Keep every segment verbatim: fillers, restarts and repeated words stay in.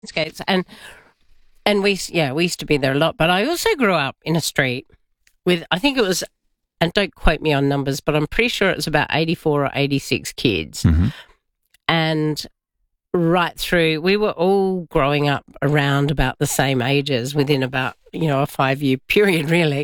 skates. And and we yeah we used to be there a lot. But I also grew up in a street with, I think it was, and don't quote me on numbers, but I'm pretty sure it was about eighty-four or eighty-six kids. Mm-hmm. And right through, we were all growing up around about the same ages within about, you know, a five-year period, really.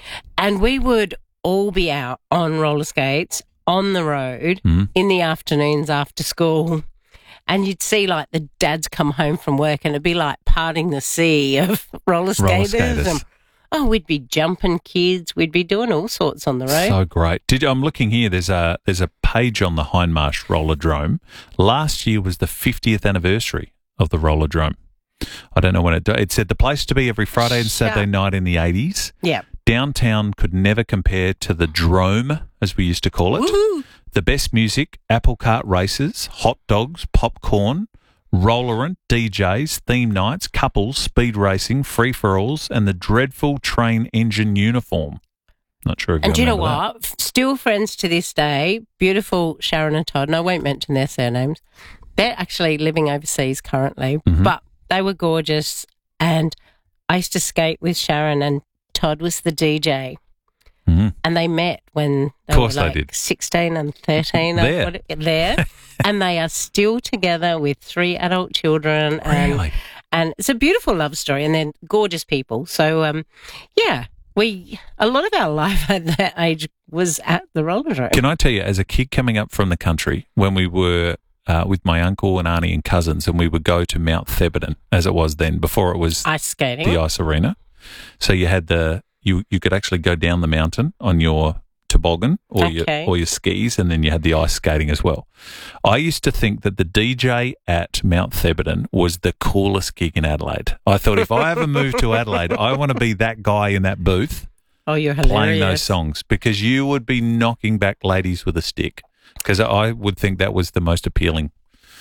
And we would all be out on roller skates on the road mm-hmm. in the afternoons after school. And you'd see, like, the dads come home from work and it'd be like parting the sea of roller skaters. Roller skaters. And, oh, we'd be jumping kids. We'd be doing all sorts on the road. So great. Did I'm looking here. There's a there's a page on the Hindmarsh Rollerdrome. Last year was the fiftieth anniversary of the Rollerdrome. I don't know when it. It said the place to be every Friday and Saturday night in the eighties. Yeah. Downtown could never compare to the Drome, as we used to call it. Woohoo! The best music, apple cart races, hot dogs, popcorn, rollerant, D Js, theme nights, couples, speed racing, free-for-alls, and the dreadful train engine uniform. Not sure if you And do you know remember what? Still friends to this day. Beautiful Sharon and Todd, and I won't mention their surnames. They're actually living overseas currently, Mhm. but they were gorgeous. And I used to skate with Sharon, and Todd was the D J. Mhm. And they met when they Of course were they like did. sixteen and thirteen. There. What- there. And they are still together with three adult children. And, Really? and it's a beautiful love story, and they're gorgeous people. So, um, yeah, we a lot of our life at that age was at the Rollerdrome. Can I tell you, as a kid coming up from the country, when we were uh, with my uncle and auntie and cousins, and we would go to Mount Thebarton, as it was then, before it was Ice skating. the ice arena. So you had the you you could actually go down the mountain on your toboggan or Okay. your or your skis, and then you had the ice skating as well. I used to think that the D J at Mount Thebarton was the coolest gig in Adelaide. I thought if I ever move to Adelaide, I want to be that guy in that booth Oh, you're playing hilarious. those songs, because you would be knocking back ladies with a stick. Because I would think that was the most appealing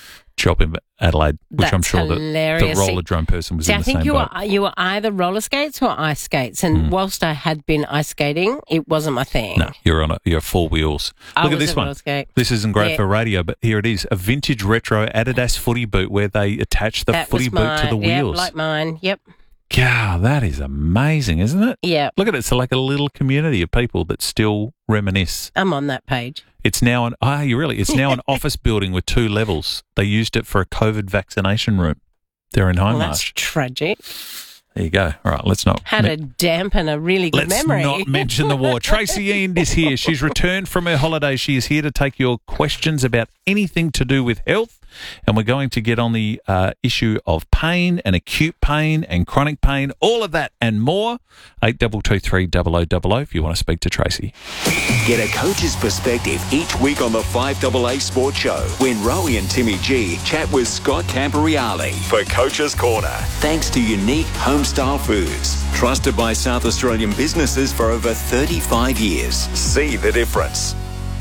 job in Adelaide, which I'm That's sure that the hilarious. See- Rollerdrome person was See, in I the think same you boat. were you were either roller skates or ice skates, and Mm. whilst I had been ice skating, it wasn't my thing. No, you're on a, you're four wheels. I Look at was this a one. roller skate. This isn't great Yeah. for radio, but here it is. A vintage retro Adidas footy boot where they attach the That footy was boot to the mine. Yep, wheels. like mine. Yep. God, that is amazing, isn't it? Yeah. Look at it. It's like a little community of people that still reminisce. I'm on that page. It's now an, ah, you really, it's now an office building with two levels. They used it for a COVID vaccination room. They're in Well, that's Hindmarsh. tragic. There you go. All right, let's not. Had me- a dampen a really good Let's memory. not mention the war. Tracy Eend is here. She's returned from her holiday. She is here to take your questions about anything to do with health. And we're going to get on the uh, issue of pain and acute pain and chronic pain, all of that and more. eight two two three, double oh double oh if you want to speak to Tracy. Get a coach's perspective each week on the five A A Sports Show when Rowie and Timmy G chat with Scott Camperreale for Coach's Corner. Thanks to Unique Homestyle Foods, trusted by South Australian businesses for over thirty-five years. See the difference.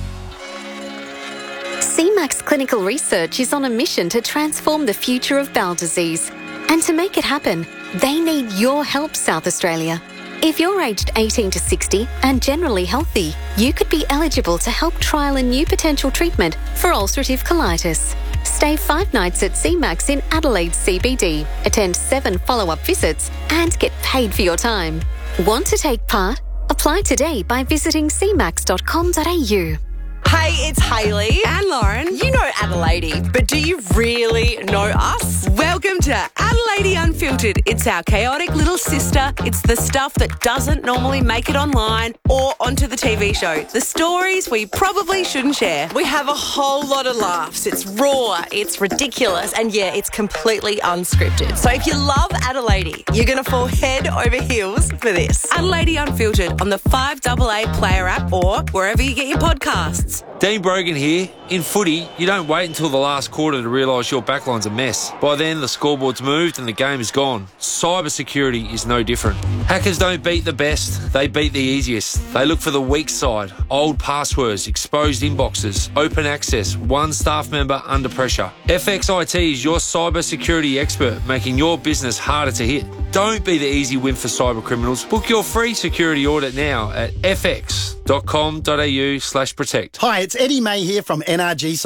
C MAX Clinical Research is on a mission to transform the future of bowel disease. And to make it happen, they need your help, South Australia. If you're aged eighteen to sixty and generally healthy, you could be eligible to help trial a new potential treatment for ulcerative colitis. Stay five nights at C MAX in Adelaide C B D, attend seven follow-up visits and get paid for your time. Want to take part? Apply today by visiting c max dot com dot a u. Hey, it's Hayley and Lauren. You know Adelaide, but do you really know us? Welcome to Adelaide Unfiltered. It's our chaotic little sister. It's the stuff that doesn't normally make it online or onto the T V show. The stories we probably shouldn't share. We have a whole lot of laughs. It's raw, it's ridiculous, and yeah, it's completely unscripted. So if you love Adelaide, you're going to fall head over heels for this. Adelaide Unfiltered on the five A A Player app or wherever you get your podcasts. Dean Brogan here. In footy, you don't wait until the last quarter to realise your backline's a mess. By then, the scoreboard's moved and the game is gone. Cyber security is no different. Hackers don't beat the best, they beat the easiest. They look for the weak side, old passwords, exposed inboxes, open access, one staff member under pressure. F X I T is your cyber security expert, making your business harder to hit. Don't be the easy win for cyber criminals. Book your free security audit now at f x dot com dot a u slash protect. Hi, it's Eddie May here from N R G Solar.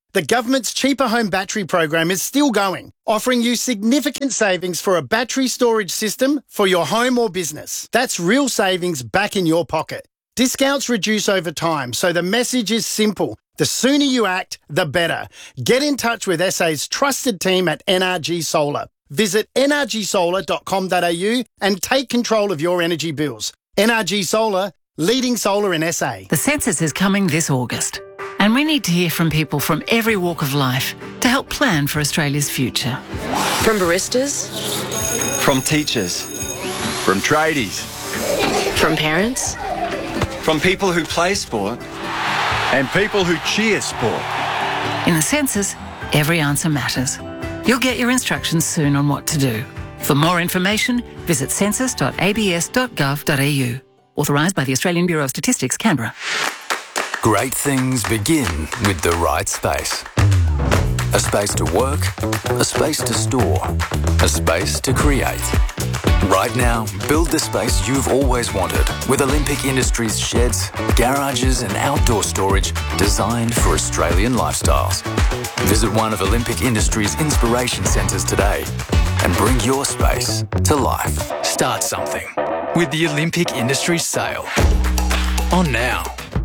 The government's Cheaper Home Battery program is still going, offering you significant savings for a battery storage system for your home or business. That's real savings back in your pocket. Discounts reduce over time, so the message is simple. The sooner you act, the better. Get in touch with S A's trusted team at N R G Solar. Visit n r g solar dot com dot a u and take control of your energy bills. N R G Solar, leading solar in S A. The census is coming this August, and we need to hear from people from every walk of life to help plan for Australia's future. From baristas, From teachers. From tradies. from parents, From people who play sport. And people who cheer sport. In the census, every answer matters. You'll get your instructions soon on what to do. For more information, visit census dot a b s dot gov dot a u. Authorised by the Australian Bureau of Statistics, Canberra. Great things begin with the right space. A space to work, a space to store, a space to create. Right now, build the space you've always wanted with Olympic Industries sheds, garages and outdoor storage designed for Australian lifestyles. Visit one of Olympic Industries' inspiration centres today and bring your space to life. Start something with the Olympic Industries sale. On now.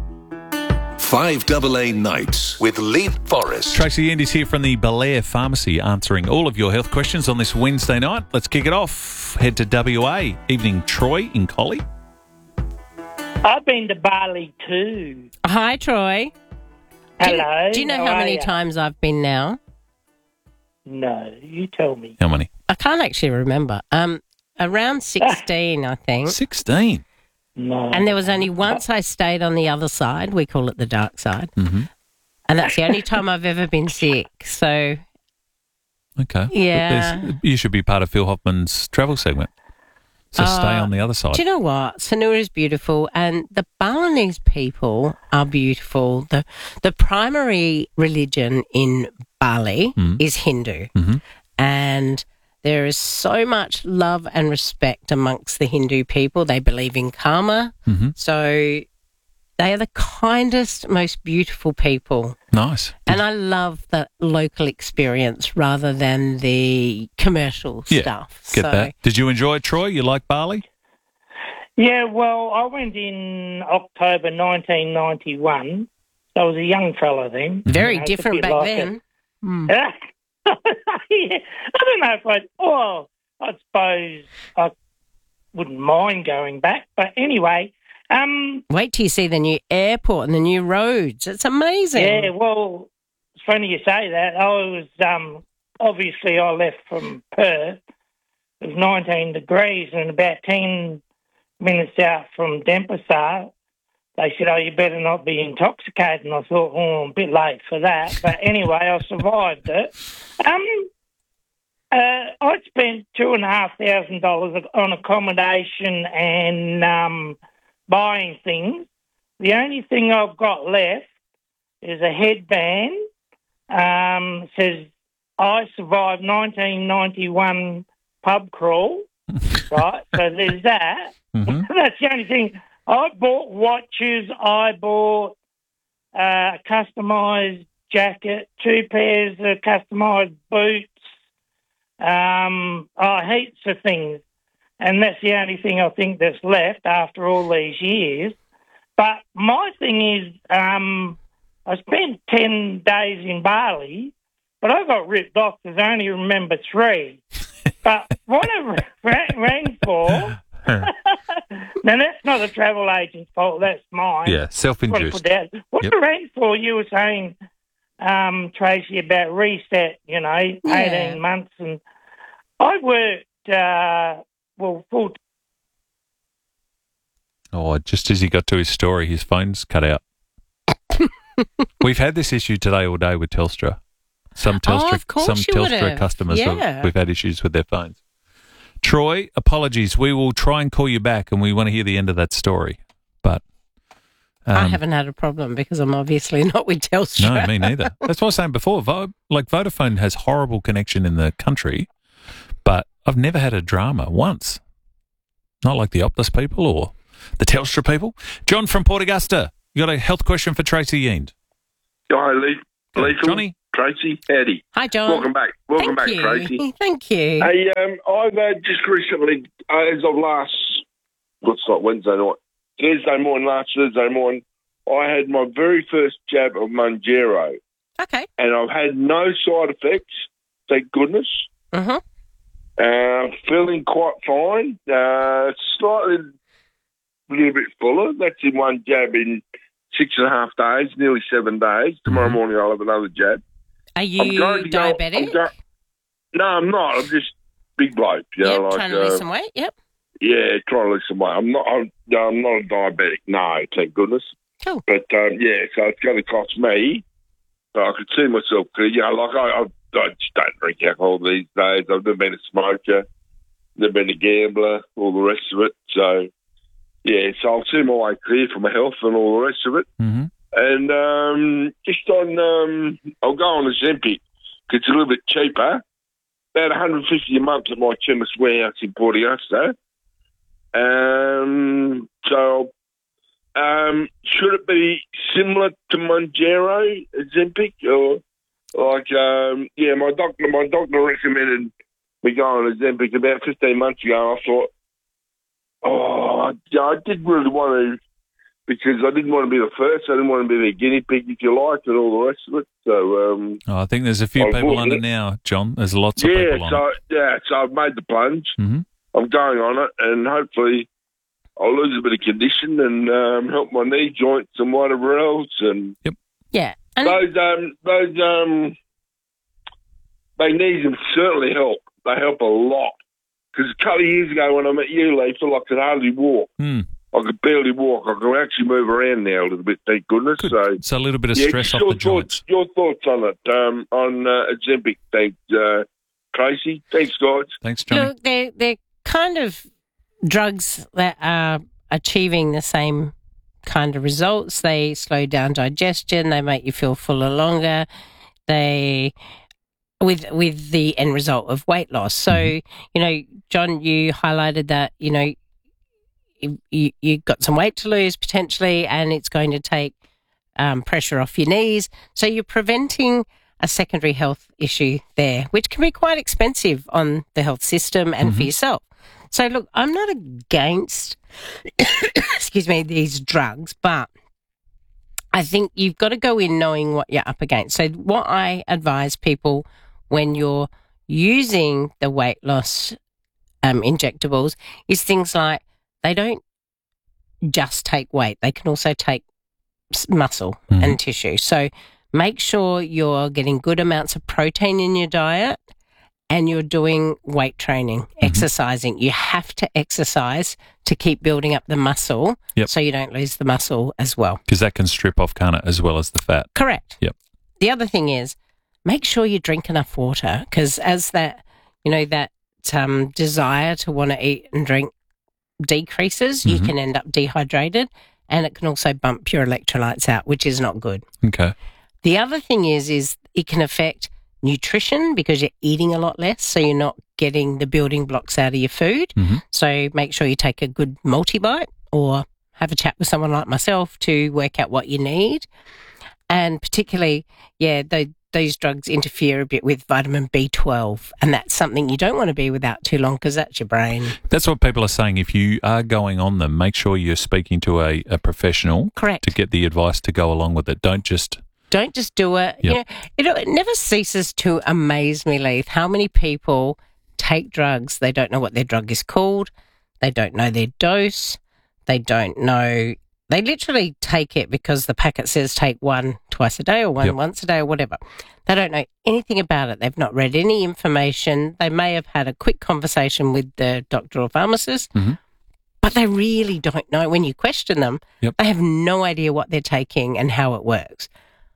five A A Nights with Liv Forrest. Tracy Endy's here from the Belair Pharmacy answering all of your health questions on this Wednesday night. Let's kick it off. Head to W A. Evening, Troy in Collie. I've been to Bali too. Hi, Troy. Hello. Do you know how, how many you? times I've been now? No, you tell me. How many? I can't actually remember. Um, around sixteen, I think. sixteen? No. And there was only once I stayed on the other side. We call it the dark side. Mm-hmm. And that's the only time I've ever been sick. So, Okay. Yeah. There's- You should be part of Phil Hoffman's travel segment. So stay Uh, on the other side. do you know what? Sanur is beautiful, and the Balinese people are beautiful. The the primary religion in Bali Mm. is Hindu, Mhm. and there is so much love and respect amongst the Hindu people. They believe in karma, Mhm. so they are the kindest, most beautiful people. Nice. And I love the local experience rather than the commercial Yeah, stuff. Get so, that. Did you enjoy it, Troy? You like Bali? Yeah, well, I went in October nineteen ninety-one. So I was a young fella then. Very You know, it's a different bit back like then. Mm. it. Yeah, I don't know if I'd, oh, I suppose I wouldn't mind going back. But anyway, um, Wait till you see the new airport and the new roads. It's amazing. yeah, well, it's funny you say that. I was, um, obviously I left from Perth. It was nineteen degrees and about ten minutes out from Denpasar, they said, oh, you better not be intoxicated. And I thought, oh, I'm a bit late for that. But anyway, I survived it. Um, uh, I spent two and a half thousand dollars on accommodation and um, buying things. The only thing I've got left is a headband. Um, says, I survived nineteen ninety-one pub crawl. Right, so there's that. Mm-hmm. That's the only thing. I bought watches. I bought uh, a customised jacket, two pairs of customised boots, um, oh, heaps of things. And that's the only thing I think that's left after all these years. But my thing is, um, I spent ten days in Bali, but I got ripped off because I only remember three. But what I rang, rang for, now that's not a travel agent's fault, that's mine. Yeah, self-induced. What, I what Yep. I rang for, you were saying, um, Tracy, about reset, you know, eighteen Yeah. months. And I worked, uh, well, full Oh, just as he got to his story, his phone's cut out. We've had this issue today all day with Telstra. Some Telstra, of course some you Telstra would've. customers, have- Yeah. we've had issues with their phones. Troy, apologies. We will try and call you back, and we want to hear the end of that story. But um, I haven't had a problem because I'm obviously not with Telstra. no, me neither. That's what I was saying before. Vo- like Vodafone has horrible connection in the country, but I've never had a drama once. Not like the Optus people or the Telstra people. John from Port Augusta, you got a health question for Tracy Yend? Hi, Lee. Lethal, Johnny. Tracy, howdy. Hi, John. Welcome back. Welcome Thank back, you. Tracy. Thank you. Hey, um, I've uh, just recently, uh, as of last, what's not Wednesday night, Thursday morning, last Thursday morning, I had my very first jab of Mounjaro. Okay. And I've had no side effects, thank goodness. Uh-huh. Uh, feeling quite fine. Uh, slightly a little bit fuller. That's in one jab in six and a half days, nearly seven days. Tomorrow Mm-hmm. morning I'll have another jab. Are you I'm going to go- diabetic? I'm go- no, I'm not. I'm just big bloke. You Yep, know, like, trying to lose uh, some weight. Yep. Yeah, trying to lose some weight. I'm not. I'm, no, I'm not a diabetic. No, thank goodness. Cool. But um, yeah, so it's going to cost me. So I could see myself. You know, like I, I, I just don't drink alcohol these days. I've never been a smoker, never been a gambler, all the rest of it. So yeah, so I'll see my way clear for my health and all the rest of it. Mm-hmm. And um, just on, um, I'll go on Ozempic because it's a little bit cheaper. About one hundred fifty a month at my chemist warehouse in Port Augusta. Um, so, um, should it be similar to Mounjaro, Ozempic, or like, um, yeah, my doctor, my doctor recommended me going on Ozempic about fifteen months ago. I thought, oh, yeah, I did really want to, because I didn't want to be the first. I didn't want to be the guinea pig, if you like, and all the rest of it. So, um, Oh, I think there's a few I people bought on it it. now, John. There's lots of yeah, people on so it. yeah, so I've made the plunge. Mm-hmm. I'm going on it, and hopefully I'll lose a bit of condition and um, help my knee joints and whatever else. And Yeah. And those um, those um, magnesium certainly help. They help a lot. Because a couple of years ago when I met you, Lethal, I could hardly walk. Hmm. I could barely walk. I can actually move around now a little bit, thank goodness. So, So a little bit of yeah, stress just off your the joints. thoughts, your thoughts on it, um, on uh, Ozempic. Thanks, uh, Tracy. Thanks, guys. Thanks, Johnny. look, they're, they're kind of drugs that are achieving the same kind of results. They slow down digestion. They make you feel fuller longer. They, with with the end result of weight loss. So, Mm-hmm. you know, John, you highlighted that, you know, you, you, you got some weight to lose potentially, and it's going to take um, pressure off your knees. So you're preventing a secondary health issue there, which can be quite expensive on the health system and Mm-hmm. for yourself. So look, I'm not against, excuse me, these drugs, but I think you've got to go in knowing what you're up against. So what I advise people when you're using the weight loss um, injectables is things like they don't just take weight. They can also take s- muscle Mhm. and tissue. So make sure you're getting good amounts of protein in your diet and you're doing weight training, exercising. You have to exercise to keep building up the muscle Yep. so you don't lose the muscle as well. Because that can strip off, can't it, as well as the fat? Correct. Yep. The other thing is make sure you drink enough water because as that, you know, that um, desire to want to eat and drink decreases, you Mhm. can end up dehydrated and it can also bump your electrolytes out, which is not good. Okay. The other thing is, is it can affect nutrition because you're eating a lot less, so you're not getting the building blocks out of your food. Mhm. So make sure you take a good multi-bite or have a chat with someone like myself to work out what you need. And particularly, yeah, they, those drugs interfere a bit with vitamin B twelve, and that's something you don't want to be without too long because that's your brain. That's what people are saying. If you are going on them, make sure you're speaking to a, a professional Correct. to get the advice to go along with it. Don't just... Don't just do it. You know, Yep. it, it never ceases to amaze me, Leith, how many people take drugs. They don't know what their drug is called. They don't know their dose. They don't know. They literally take it because the packet says take one twice a day or one Yep. once a day or whatever. They don't know anything about it. They've not read any information. They may have had a quick conversation with the doctor or pharmacist, Mhm. but they really don't know. When you question them, Yep. they have no idea what they're taking and how it works.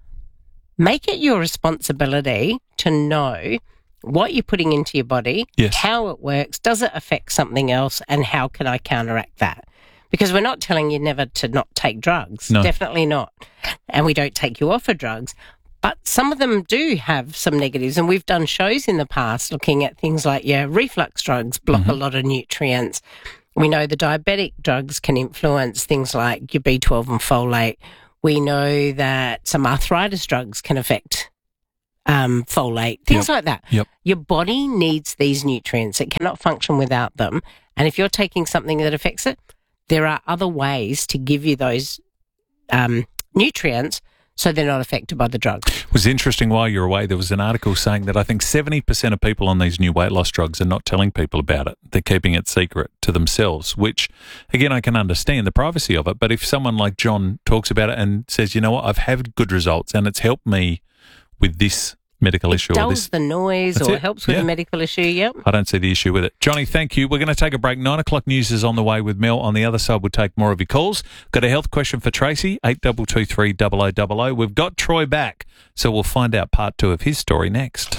Make it your responsibility to know what you're putting into your body, Yes. how it works, does it affect something else, and how can I counteract that? Because we're not telling you never to not take drugs. No. Definitely not. And we don't take you off of drugs. But some of them do have some negatives. And we've done shows in the past looking at things like, yeah, reflux drugs block a lot of nutrients. We know the diabetic drugs can influence things like your B twelve and folate. We know that some arthritis drugs can affect um, folate, things Yep. like that. Yep. Your body needs these nutrients. It cannot function without them. And if you're taking something that affects it, there are other ways to give you those um, nutrients so they're not affected by the drugs. It was interesting while you were away, there was an article saying that I think seventy percent of people on these new weight loss drugs are not telling people about it. They're keeping it secret to themselves, which, again, I can understand the privacy of it. But if someone like John talks about it and says, you know what, I've had good results and it's helped me with this medical It issue. dulls or this, the noise That's or it. helps with Yeah. a medical issue, yep. I don't see the issue with it. Johnny, thank you. We're going to take a break. Nine o'clock news is on the way with Mel. On the other side, we'll take more of your calls. Got a health question for Tracy, eight two two three, double oh double oh. We've got Troy back, so we'll find out part two of his story next.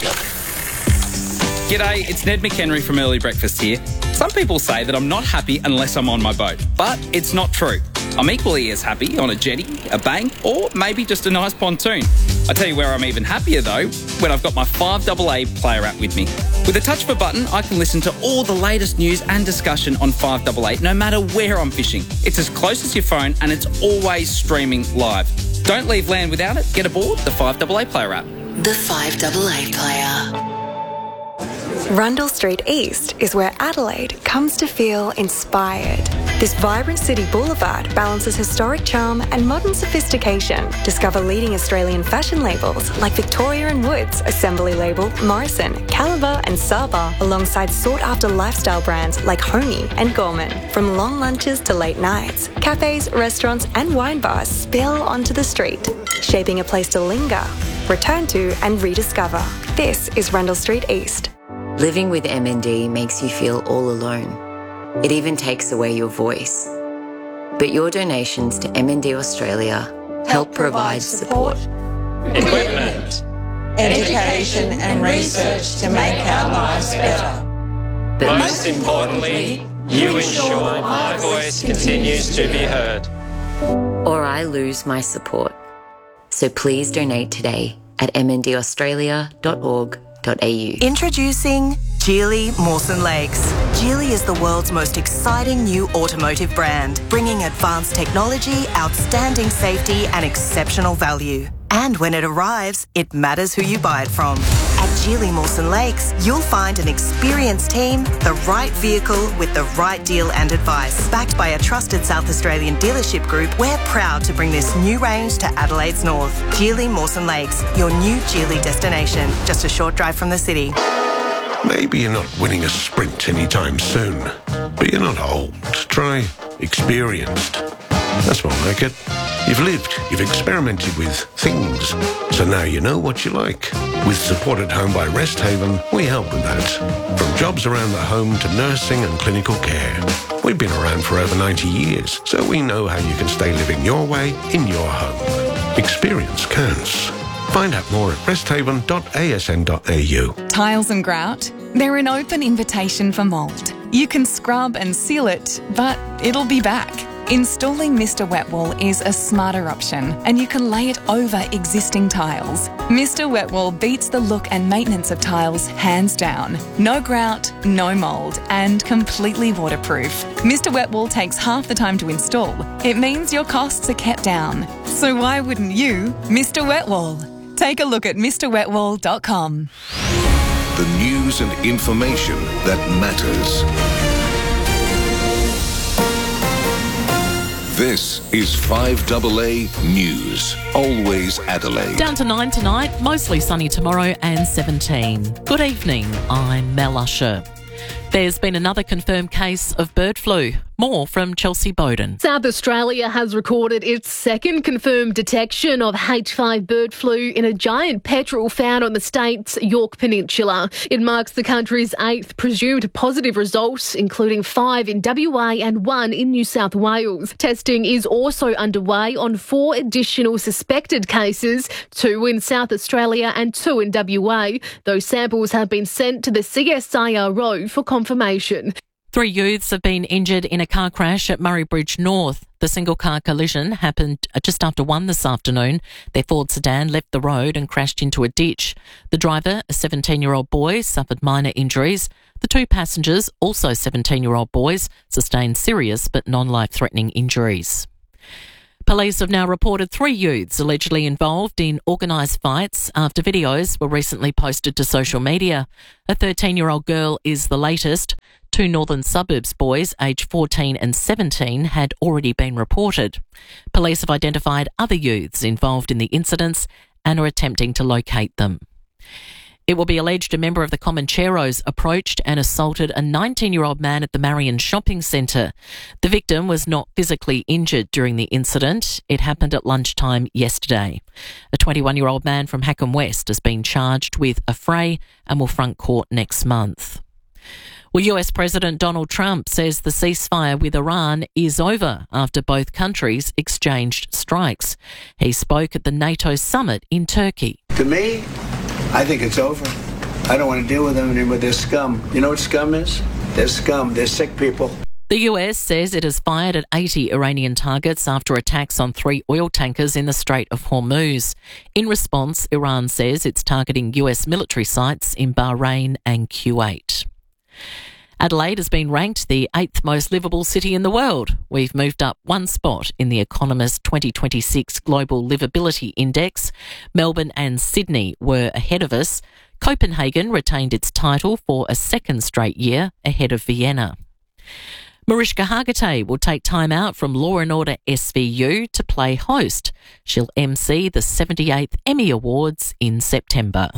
G'day, it's Ned McHenry from Early Breakfast here. Some people say that I'm not happy unless I'm on my boat, but it's not true. I'm equally as happy on a jetty, a bank, or maybe just a nice pontoon. I tell you where I'm even happier though, when I've got my five double A player app with me. With a touch of a button, I can listen to all the latest news and discussion on five double A, no matter where I'm fishing. It's as close as your phone and it's always streaming live. Don't leave land without it. Get aboard the five double A player app. The five double A player. Rundle Street East is where Adelaide comes to feel inspired. This vibrant city boulevard balances historic charm and modern sophistication. Discover leading Australian fashion labels like Victoria and Woods, Assembly Label, Morrison, Caliber and Saba, alongside sought-after lifestyle brands like Homey and Gorman. From long lunches to late nights, cafes, restaurants and wine bars spill onto the street, shaping a place to linger, return to and rediscover. This is Rundle Street East. Living with M N D makes you feel all alone. It even takes away your voice. But your donations to M N D Australia help provide support, equipment, education and research to make our lives better. but Most importantly, you ensure my voice continues to be heard. or I lose my support. So please donate today at m n d australia dot org dot a u. Introducing Geely Mawson Lakes. Geely is the world's most exciting new automotive brand, bringing advanced technology, outstanding safety and exceptional value. And when it arrives, it matters who you buy it from. At Geely Mawson Lakes, you'll find an experienced team, the right vehicle with the right deal and advice. Backed by a trusted South Australian dealership group, we're proud to bring this new range to Adelaide's north. Geely Mawson Lakes, your new Geely destination, just a short drive from the city. Maybe you're not winning a sprint anytime soon, but you're not old. Try experienced. That's more like it. You've lived, you've experimented with things, so now you know what you like. With support at home by Rest Haven, we help with that. From jobs around the home to nursing and clinical care. We've been around for over ninety years, so we know how you can stay living your way in your home. Experience counts. Find out more at rest haven dot a s n dot a u. Tiles and grout, they're an open invitation for mould. You can scrub and seal it, but it'll be back. Installing Mister Wet Wall is a smarter option, and you can lay it over existing tiles. Mister Wet Wall beats the look and maintenance of tiles hands down. No grout, no mould, and completely waterproof. Mister Wet Wall takes half the time to install. It means your costs are kept down. So why wouldn't you, Mister Wet Wall? Take a look at Mr wet wall dot com. The news and information that matters. This is five double A News. Always Adelaide. Down to nine tonight, mostly sunny tomorrow and seventeen. Good evening, I'm Mel Usher. There's been another confirmed case of bird flu. More from Chelsea Bowden. South Australia has recorded its second confirmed detection of H five bird flu in a giant petrel found on the state's Yorke Peninsula. It marks the country's eighth presumed positive result, including five in W A and one in New South Wales. Testing is also underway on four additional suspected cases, two in South Australia and two in W A. Those samples have been sent to the C S I R O for confirmation. Three youths have been injured in a car crash at Murray Bridge North. The single-car collision happened just after one this afternoon. Their Ford sedan left the road and crashed into a ditch. The driver, a seventeen-year-old boy, suffered minor injuries. The two passengers, also seventeen-year-old boys, sustained serious but non-life-threatening injuries. Police have now reported three youths allegedly involved in organised fights after videos were recently posted to social media. A thirteen-year-old girl is the latest. Two northern suburbs boys, aged fourteen and seventeen, had already been reported. Police have identified other youths involved in the incidents and are attempting to locate them. It will be alleged a member of the Comancheros approached and assaulted a nineteen-year-old man at the Marion Shopping Centre. The victim was not physically injured during the incident. It happened at lunchtime yesterday. A twenty-one-year-old man from Hackham West has been charged with a fray and will front court next month. Well, U S President Donald Trump says the ceasefire with Iran is over after both countries exchanged strikes. He spoke at the NATO summit in Turkey. To me, I think it's over. I don't want to deal with them anymore. They're scum. You know what scum is? They're scum. They're sick people. The U S says it has fired at eighty Iranian targets after attacks on three oil tankers in the Strait of Hormuz. In response, Iran says it's targeting U S military sites in Bahrain and Kuwait. Adelaide has been ranked the eighth most livable city in the world. We've moved up one spot in the Economist twenty twenty-six Global Livability Index. Melbourne and Sydney were ahead of us. Copenhagen retained its title for a second straight year, ahead of Vienna. Mariska Hargitay will take time out from Law and Order S V U to play host. She'll M C the seventy-eighth Emmy Awards in September.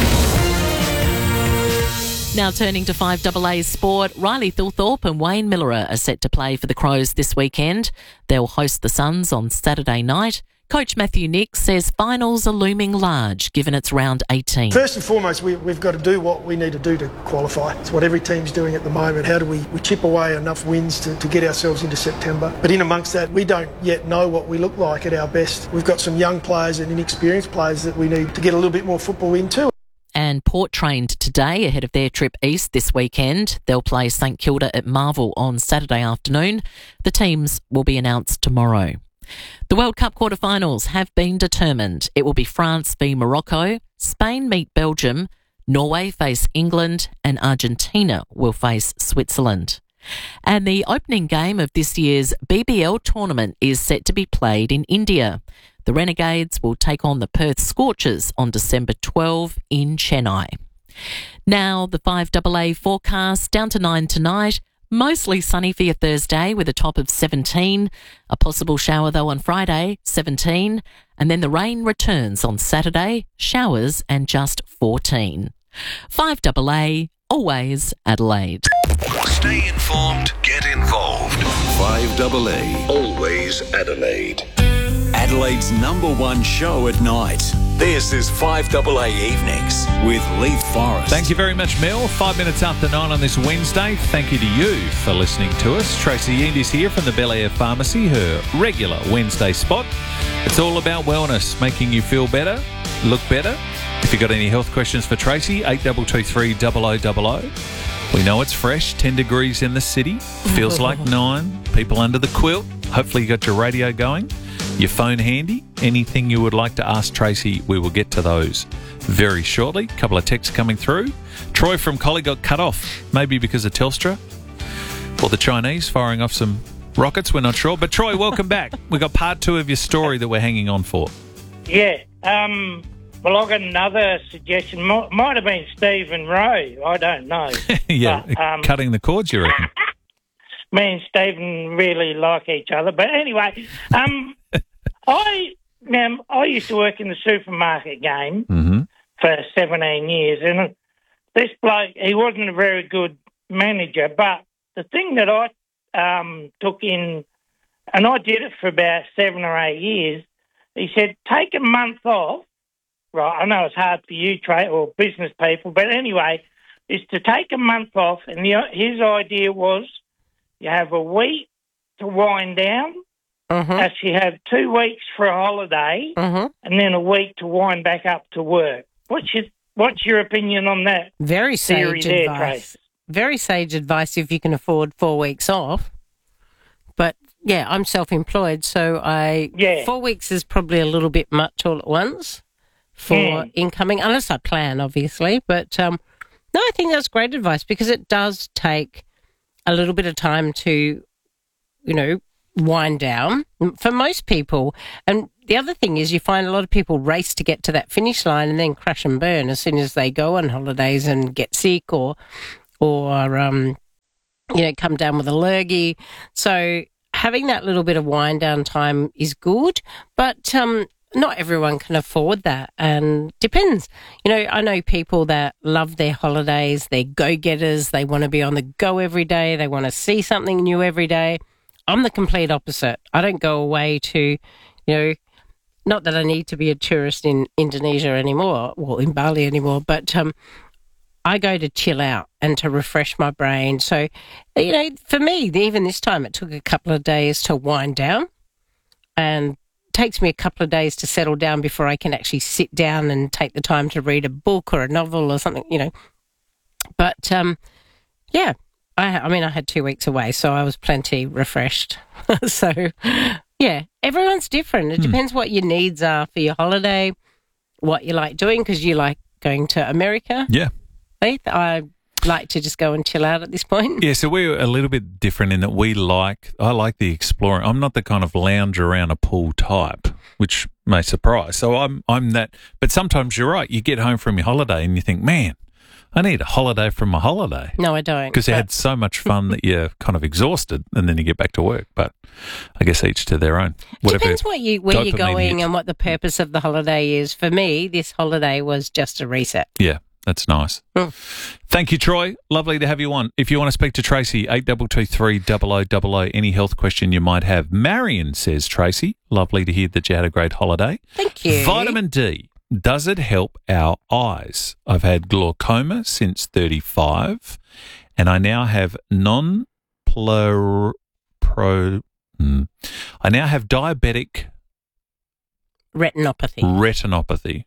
Now turning to five A A's sport, Riley Thilthorpe and Wayne Miller are set to play for the Crows this weekend. They'll host the Suns on Saturday night. Coach Matthew Nick says finals are looming large, given it's round eighteen. First and foremost, we, we've got to do what we need to do to qualify. It's what every team's doing at the moment. How do we, we chip away enough wins to, to get ourselves into September? But in amongst that, we don't yet know what we look like at our best. We've got some young players and inexperienced players that we need to get a little bit more football into. And Port trained today ahead of their trip east this weekend. They'll play St Kilda at Marvel on Saturday afternoon. The teams will be announced tomorrow. The World Cup quarterfinals have been determined. It will be France v Morocco, Spain meet Belgium, Norway face England, and Argentina will face Switzerland. And the opening game of this year's B B L tournament is set to be played in India. The Renegades will take on the Perth Scorchers on December twelfth in Chennai. Now, the five A A forecast, down to nine tonight. Mostly sunny for your Thursday with a top of seventeen. A possible shower, though, on Friday, seventeen. And then the rain returns on Saturday, showers and just fourteen. five A A, always Adelaide. Stay informed, get involved. five A A, always Adelaide. Adelaide's number one show at night. This is five A A Evenings with Leith Forrest. Thank you very much, Mel. Five minutes after nine on this Wednesday. Thank you to you for listening to us. Tracy Eend is here from the Bel Air Pharmacy, her regular Wednesday spot. It's all about wellness, making you feel better, look better. If you've got any health questions for Tracy, eight two two three, double oh double oh. We know it's fresh, ten degrees in the city. Feels like nine. People under the quilt. Hopefully you got your radio going. Your phone handy. Anything you would like to ask Tracy, we will get to those very shortly. A couple of texts coming through. Troy from Collie got cut off, maybe because of Telstra or the Chinese firing off some rockets. We're not sure. But Troy, welcome back. We've got part two of your story that we're hanging on for. Yeah. Um, well, I got another suggestion. Might, might have been Stephen Rowe. I don't know. yeah, but, um, cutting the cords, you reckon? Me and Stephen really like each other. But anyway, um, I now I used to work in the supermarket game mm-hmm. for seventeen years, and this bloke, he wasn't a very good manager, but the thing that I um, took in, and I did it for about seven or eight years, he said, take a month off. Right, I know it's hard for you, trade or business people, but anyway, is to take a month off, and the, his idea was you have a week to wind down, Mm-hmm. as you have two weeks for a holiday, Mm-hmm. and then a week to wind back up to work. What's your What's your opinion on that? Very theory sage there, advice. Trace? Very sage advice if you can afford four weeks off. But yeah, I'm self-employed, so I yeah. four weeks is probably a little bit much all at once for Mm. incoming, unless I plan, obviously. But um, no, I think that's great advice because it does take a little bit of time to, you know, wind down for most people. And the other thing is you find a lot of people race to get to that finish line and then crash and burn as soon as they go on holidays and get sick or, or um, you know, come down with a lurgy. So having that little bit of wind down time is good, but um, not everyone can afford that, and depends. You know, I know people that love their holidays, they're go-getters, they want to be on the go every day, they want to see something new every day. I'm the complete opposite. I don't go away to, you know, not that I need to be a tourist in Indonesia anymore, or in Bali anymore, but um, I go to chill out and to refresh my brain. So, you know, for me, even this time, it took a couple of days to wind down, and takes me a couple of days to settle down before I can actually sit down and take the time to read a book or a novel or something, you know. But, um, yeah, I, I mean, I had two weeks away, so I was plenty refreshed. So, yeah, everyone's different. It Hmm. depends what your needs are for your holiday, what you like doing, because you like going to America. Yeah. Faith, I like to just go and chill out at this point. Yeah, so we're a little bit different in that we like, I like the exploring. I'm not the kind of lounge around a pool type, which may surprise. So I'm I'm that, but sometimes you're right. You get home from your holiday and you think, man, I need a holiday from my holiday. No, I don't. Because you but- had so much fun that you're kind of exhausted and then you get back to work. But I guess each to their own. Whatever Depends what you where you're dopamine going hit. and what the purpose of the holiday is. For me, this holiday was just a reset. Yeah, that's nice. Mm. Thank you, Troy. Lovely to have you on. If you want to speak to Tracy, eight two two three, double oh double oh, any health question you might have. Marion says, Tracy, lovely to hear that you had a great holiday. Thank you. Vitamin D, does it help our eyes? I've had glaucoma since thirty-five, and I now have non-pro... Pro, hmm. I now have diabetic Retinopathy. retinopathy.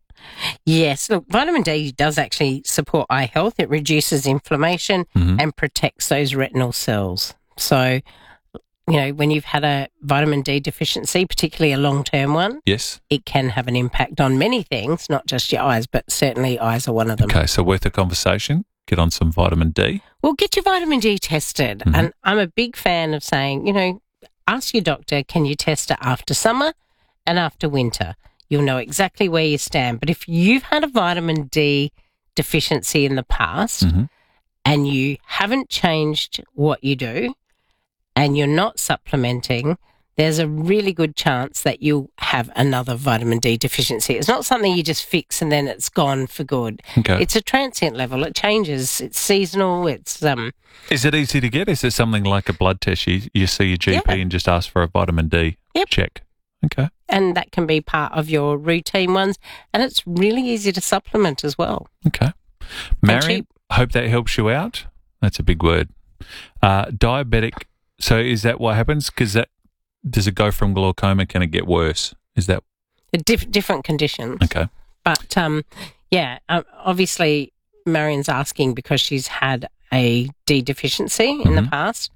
Yes, look, vitamin D does actually support eye health. It reduces inflammation Mhm. and protects those retinal cells. So, you know, when you've had a vitamin D deficiency, particularly a long-term one, Yes. it can have an impact on many things, not just your eyes, but certainly eyes are one of them. Okay, so worth a conversation. Get on some vitamin D. Well, get your vitamin D tested. Mhm. And I'm a big fan of saying, you know, ask your doctor, can you test it after summer and after winter? You'll know exactly where you stand. But if you've had a vitamin D deficiency in the past Mhm. and you haven't changed what you do and you're not supplementing, there's a really good chance that you'll have another vitamin D deficiency. It's not something you just fix and then it's gone for good. Okay. It's a transient level. It changes. It's seasonal. It's um. Is it easy to get? Is it something like a blood test? You, you see your G P Yeah. and just ask for a vitamin D Yep. check. Okay. And that can be part of your routine ones. And it's really easy to supplement as well. Okay. Marion, cheap. hope that helps you out. That's a big word. Uh, diabetic. So is that what happens? Because that does it go from glaucoma? Can it get worse? Is that They're diff- different conditions. okay? But um, yeah, um, obviously Marion's asking because she's had a D deficiency in the Mhm. past.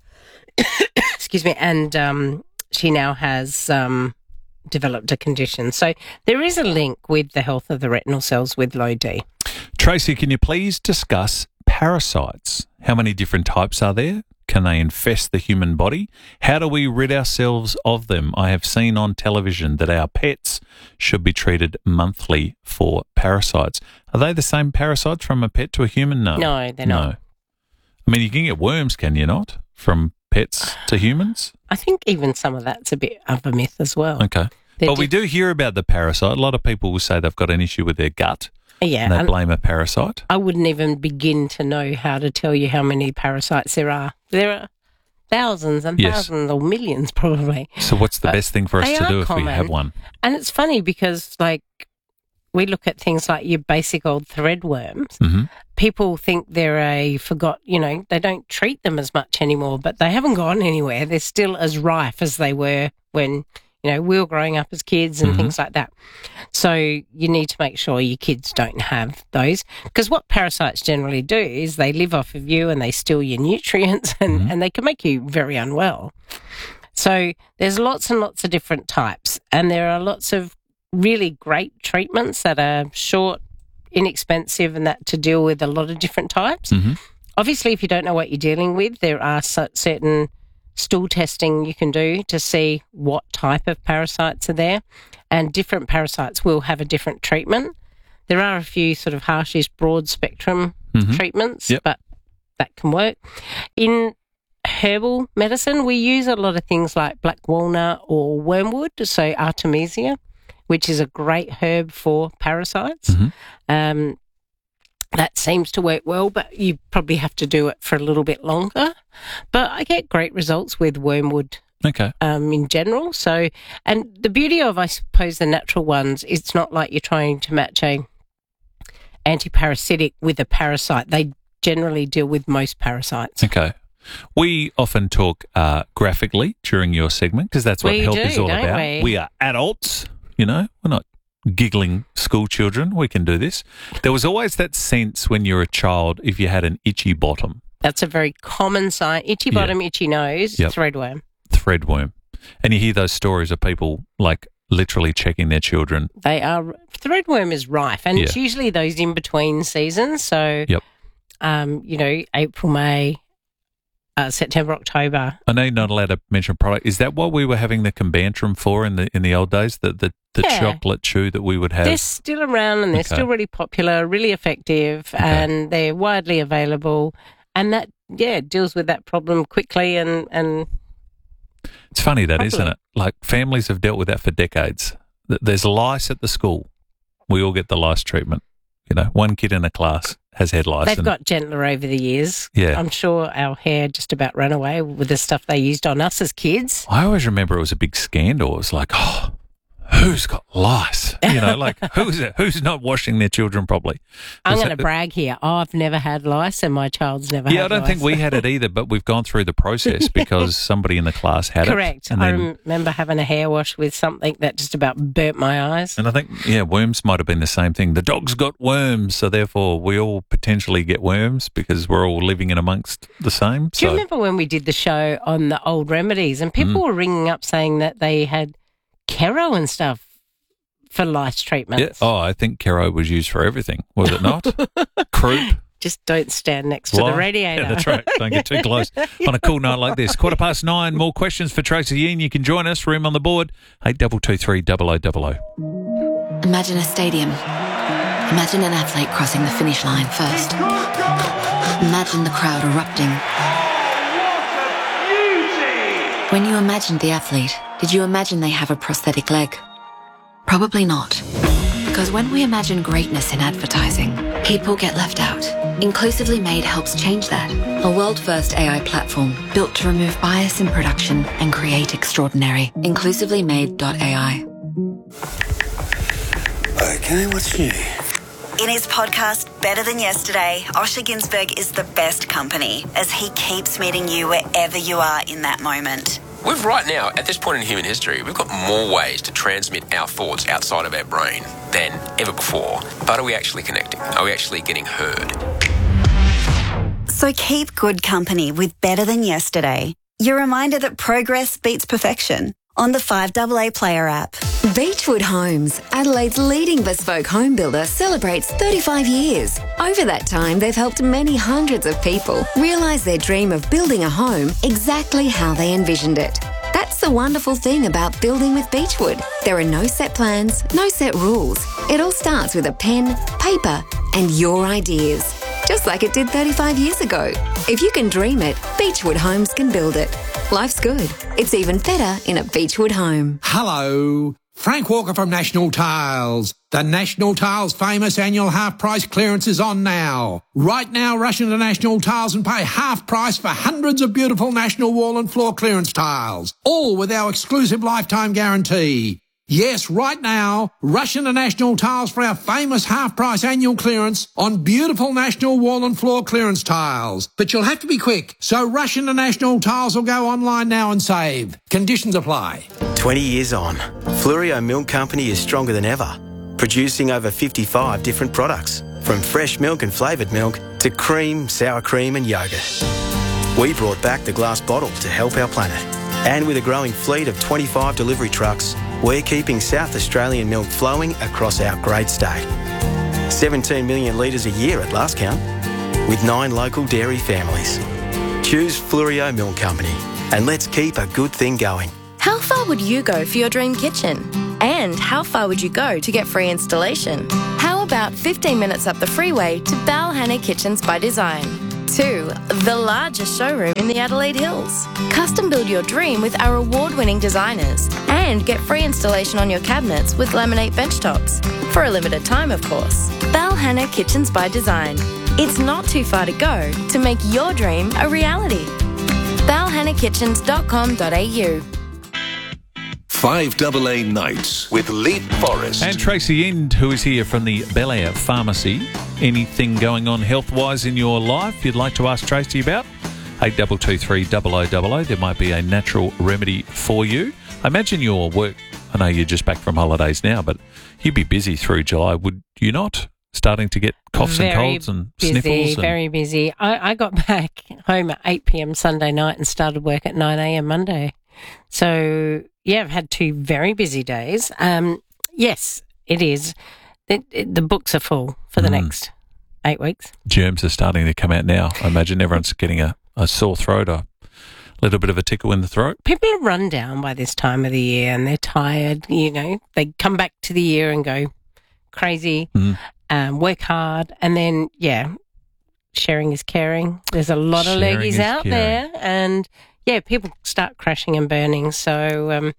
Excuse me. And um, she now has um, developed a condition. So there is a link with the health of the retinal cells with low D. Tracy, can you please discuss parasites? How many different types are there? Can they infest the human body? How do we rid ourselves of them? I have seen on television that our pets should be treated monthly for parasites. Are they the same parasites from a pet to a human? No. No, they're no. not. I mean, you can get worms, can you not, from pets to humans? I think even some of that's a bit of a myth as well. Okay. They're But we do hear about the parasite. A lot of people will say they've got an issue with their gut. Yeah, And they and- blame a parasite. I wouldn't even begin to know how to tell you how many parasites there are. There are thousands and Yes. thousands or millions probably. So what's the But best thing for us they to are do if we common. have one? And it's funny because, like, we look at things like your basic old threadworms. Mhm. People think they're a forgot, you know, they don't treat them as much anymore, but they haven't gone anywhere. They're still as rife as they were when, you know, we were growing up as kids and Mhm. things like that. So you need to make sure your kids don't have those, because what parasites generally do is they live off of you and they steal your nutrients and, Mhm. and they can make you very unwell. So there's lots and lots of different types, and there are lots of really great treatments that are short, inexpensive, and that to deal with a lot of different types. Mhm. Obviously, if you don't know what you're dealing with, there are cer- certain stool testing you can do to see what type of parasites are there, and different parasites will have a different treatment. There are a few sort of harshish broad spectrum Mm-hmm. treatments, Yep. but that can work. In herbal medicine, we use a lot of things like black walnut or wormwood, so Artemisia, which is a great herb for parasites. Mm-hmm. Um, that seems to work well, but you probably have to do it for a little bit longer. But I get great results with wormwood Okay. um, in general. So, and the beauty of, I suppose, the natural ones, it's not like you're trying to match a antiparasitic with a parasite. They generally deal with most parasites. Okay. We often talk uh, graphically during your segment because that's what We health do, is all don't about. we? We are adults, you know, we're not giggling school children. We can do this. There was always that sense when you're a child if you had an itchy bottom. That's a very common sign. Itchy Yeah. bottom, itchy nose, Yep. threadworm. Threadworm. And you hear those stories of people like literally checking their children. They are, threadworm is rife, and it's Yeah. usually those in between seasons. So, Yep. um, you know, April, May, uh, September, October. I know you're not allowed to mention product. Is that what we were having the Combantrum for in the in the old days? The the, the Yeah. chocolate chew that we would have? They're still around and they're Okay. still really popular, really effective, and they're widely available. And that, yeah, deals with that problem quickly and, and It's funny that, isn't Properly. it? Like families have dealt with that for decades. Th- There's lice at the school. We all get the lice treatment. You know, one kid in a class has head lice. they've and- got gentler over the years. Yeah. I'm sure our hair just about ran away with the stuff they used on us as kids. I always remember it was a big scandal. It was like, oh, who's got lice? You know, like who's it? Who's not washing their children properly? I'm Was going to that- brag here. I've never had lice and my child's never Yeah, I had don't lice. think we had it either, but we've gone through the process because somebody in the class had Correct. it. And I then, remember having a hair wash with something that just about burnt my eyes. and I think, yeah, worms might have been the same thing. The dog's got worms, so therefore we all potentially get worms because we're all living in amongst the same. Do you So remember when we did the show on the old remedies and people Mm. were ringing up saying that they had Kero and stuff for lice treatments? yeah. Oh, I think Kero was used for everything, was it not? Croup. Just don't stand next to the Lye. radiator. Yeah, that's right. Don't get too close on a cool night like this. Quarter past nine. More questions for Tracy Yeen. You can join us. Room on the board. Eight double two three double o double o. Imagine a stadium. Imagine an athlete crossing the finish line first. Imagine the crowd erupting. When you imagined the athlete, did you imagine they have a prosthetic leg? Probably not. Because when we imagine greatness in advertising, people get left out. Inclusively Made helps change that. A world-first A I platform built to remove bias in production and create extraordinary. inclusively made dot A I. Okay, what's new? In his podcast, Better Than Yesterday, Osher Ginsberg is the best company as he keeps meeting you wherever you are in that moment. We've right now, at this point in human history, we've got more ways to transmit our thoughts outside of our brain than ever before. But are we actually connecting? Are we actually getting heard? So keep good company with Better Than Yesterday. Your reminder that progress beats perfection on the five A A Player app. Beechwood Homes, Adelaide's leading bespoke home builder, celebrates thirty-five years. Over that time, they've helped many hundreds of people realise their dream of building a home exactly how they envisioned it. That's the wonderful thing about building with Beechwood. There are no set plans, no set rules. It all starts with a pen, paper, and your ideas. Just like it did thirty-five years ago. If you can dream it, Beechwood Homes can build it. Life's good. It's even better in a Beechwood home. Hello, Frank Walker from National Tiles. The National Tiles famous annual half price clearance is on now. Right now, rush into National Tiles and pay half price for hundreds of beautiful National wall and floor clearance tiles, all with our exclusive lifetime guarantee. Yes, right now, rush into National Tiles for our famous half-price annual clearance on beautiful National wall and floor clearance tiles. But you'll have to be quick, so rush into National Tiles or go online now and save. Conditions apply. twenty years on, Fluorio Milk Company is stronger than ever, producing over fifty-five different products, from fresh milk and flavoured milk to cream, sour cream and yoghurt. We brought back the glass bottle to help our planet. And with a growing fleet of twenty-five delivery trucks, we're keeping South Australian milk flowing across our great state. seventeen million litres a year at last count, with nine local dairy families. Choose Fluorio Milk Company and let's keep a good thing going. How far would you go for your dream kitchen? And how far would you go to get free installation? How about fifteen minutes up the freeway to Balhanna Kitchens by Design? Two, the largest showroom in the Adelaide Hills. Custom build your dream with our award-winning designers and get free installation on your cabinets with laminate benchtops. For a limited time, of course. Balhanna Kitchens by Design. It's not too far to go to make your dream a reality. balhanna kitchens dot com dot a u. five A A Nights with Leap Forest. And Tracy End, who is here from the Bel Air Pharmacy. Anything going on health-wise in your life you'd like to ask Tracy about? eight two two three double oh double oh. There might be a natural remedy for you. I imagine your work, I know you're just back from holidays now, but you'd be busy through July, would you not? Starting to get coughs very and colds and busy, sniffles. And... Very busy. I, I got back home at eight p.m. Sunday night and started work at nine a.m. Monday. So, yeah, I've had two very busy days. Um, yes, it is. It, it, the books are full for the Mm. next eight weeks. Germs are starting to come out now. I imagine everyone's getting a, a sore throat, a little bit of a tickle in the throat. People are run down by this time of the year and they're tired. You know, they come back to the year and go crazy, Mm. um, work hard, and then, yeah, sharing is caring. There's a lot of Sharing leggies is out caring. there, and, yeah, people start crashing and burning. So um,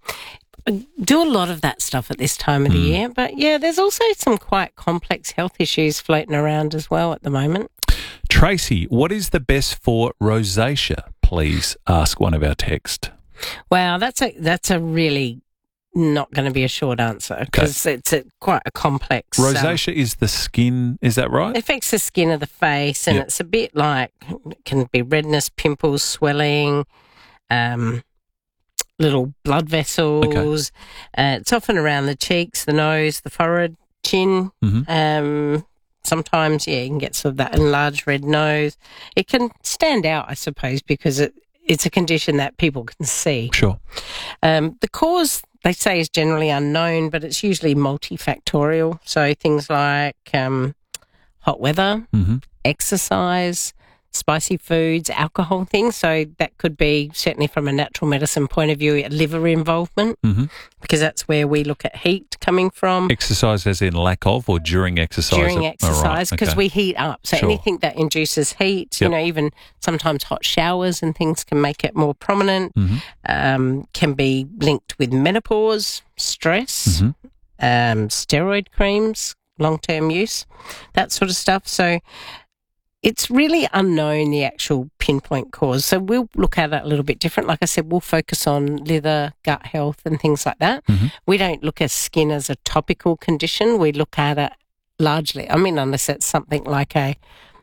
do a lot of that stuff at this time of the Mm. year. But, yeah, there's also some quite complex health issues floating around as well at the moment. Tracy, what is the best for rosacea? Please ask one of our text. Wow, that's a that's a really not going to be a short answer because it's a, quite a complex. um, Rosacea is the skin, is that right? It affects the skin of the face, and Yep. it's a bit like it can be redness, pimples, swelling, um, little blood vessels. Uh, it's often around the cheeks, the nose, the forehead, chin. Mhm. Um, sometimes, yeah, you can get sort of that enlarged red nose. It can stand out, I suppose, because it, it's a condition that people can see. Sure. Um, the cause, they say, is generally unknown, but it's usually multifactorial. So things like um, hot weather, Mhm. exercise, spicy foods, alcohol things. So that could be, certainly from a natural medicine point of view, a liver involvement, Mhm. because that's where we look at heat coming from. Exercise as in lack of or during exercise? During Oh, right, exercise, because okay. we heat up. So Sure. anything that induces heat, you Yep. know, even sometimes hot showers and things can make it more prominent, Mhm. um, can be linked with menopause, stress, Mhm. um, steroid creams, long-term use, that sort of stuff. So it's really unknown, the actual pinpoint cause. So we'll look at it a little bit different. Like I said, we'll focus on liver, gut health and things like that. Mhm. We don't look at skin as a topical condition. We look at it largely, I mean, unless it's something like a,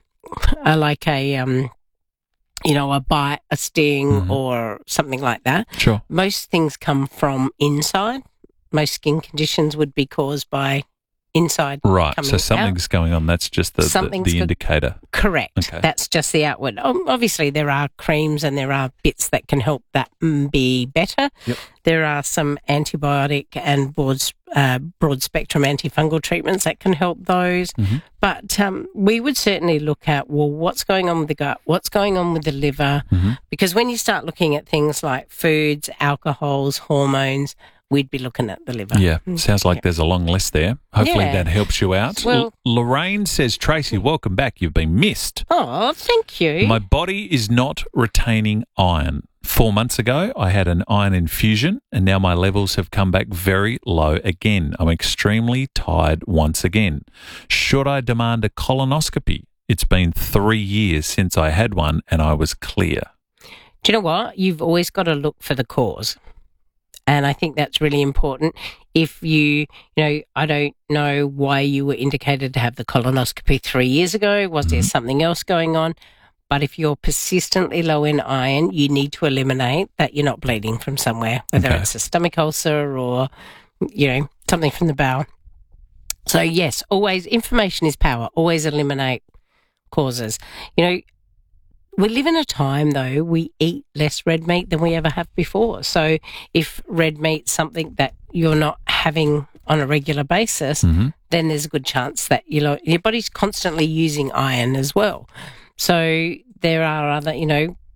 a like a, um, you know, a bite, a sting Mhm. or something like that. Sure. Most things come from inside. Most skin conditions would be caused by inside Right, coming so something's out. going on. That's just the, the, Something's the got- indicator. Correct. Okay. That's just the outward. Um, obviously, there are creams and there are bits that can help that mm, be better. Yep. There are some antibiotic and broad, uh, broad spectrum antifungal treatments that can help those. Mhm. But um, we would certainly look at, well, what's going on with the gut? What's going on with the liver? Mhm. Because when you start looking at things like foods, alcohols, hormones, we'd be looking at the liver. Yeah, sounds like there's a long list there. Hopefully Yeah. that helps you out. Well- L- Lorraine says, Tracy, welcome back. You've been missed. Oh, thank you. My body is not retaining iron. Four months ago, I had an iron infusion, and now my levels have come back very low again. I'm extremely tired once again. Should I demand a colonoscopy? It's been three years since I had one, and I was clear. Do you know what? You've always got to look for the cause. And I think that's really important. If you, you know, I don't know why you were indicated to have the colonoscopy three years ago. Was there something else going on? But if you're persistently low in iron, you need to eliminate that you're not bleeding from somewhere, whether Okay. it's a stomach ulcer or, you know, something from the bowel. So, yes, always, information is power. Always eliminate causes. You know, we live in a time, though, we eat less red meat than we ever have before. So if red meat's something that you're not having on a regular basis, Mhm. then there's a good chance that you know, your body's constantly using iron as well. So there are other, you know,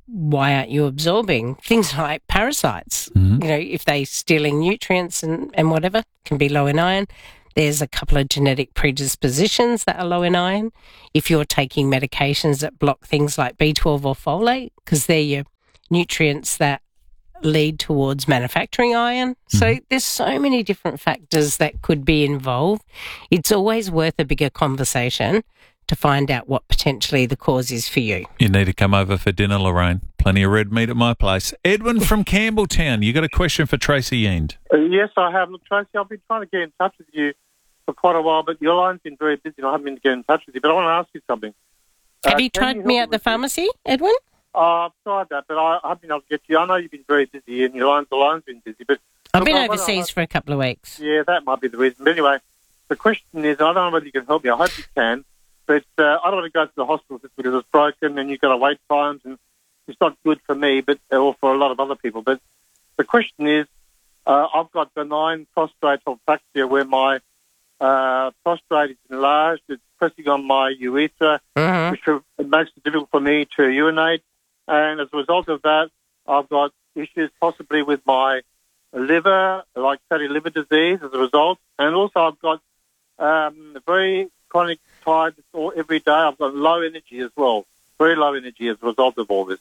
why aren't you absorbing? Things like parasites, Mm-hmm. you know, if they're stealing nutrients and, and whatever, can be low in iron. There's a couple of genetic predispositions that are low in iron. If you're taking medications that block things like B twelve or folate, because they're your nutrients that lead towards manufacturing iron. Mm-hmm. So there's so many different factors that could be involved. It's always worth a bigger conversation to find out what potentially the cause is for you. You need to come over for dinner, Lorraine. Plenty of red meat at my place. Edwin from Campbelltown, you got a question for Tracy Eend? Uh, yes, I have. Look, Tracy, I've been trying to get in touch with you for quite a while, but your line's been very busy and I haven't been able to get in touch with you. But I want to ask you something. Have Uh, you can tried you me help at the with- pharmacy, Edwin? Uh, I've tried that, but I, I haven't been able to get you. I know you've been very busy and your lines, the line's been busy. But I've look, been I wanna- overseas for a couple of weeks. Yeah, that might be the reason. But anyway, the question is, I don't know whether you can help me. I hope you can. But uh, I don't want to go to the hospital just because it's broken and you've got to wait times and it's not good for me, but or for a lot of other people. But the question is, uh, I've got benign prostatal fracture where my uh, prostate is enlarged. It's pressing on my urethra, Mhm. which it makes it difficult for me to urinate. And as a result of that, I've got issues possibly with my liver, like fatty liver disease as a result. And also I've got um, very chronic tiredness all, every day. I've got low energy as well, very low energy as a result of all this.